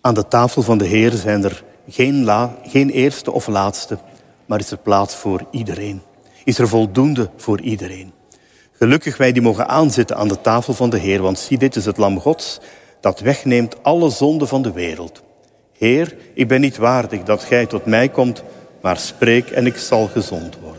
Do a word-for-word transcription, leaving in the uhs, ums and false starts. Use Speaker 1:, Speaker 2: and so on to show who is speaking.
Speaker 1: Aan de tafel van de Heer zijn er geen, la, geen eerste of laatste, maar is er plaats voor iedereen. Is er voldoende voor iedereen. Gelukkig wij die mogen aanzitten aan de tafel van de Heer, want zie, dit is het lam Gods dat wegneemt alle zonden van de wereld. Heer, ik ben niet waardig dat gij tot mij komt, maar spreek en ik zal gezond worden.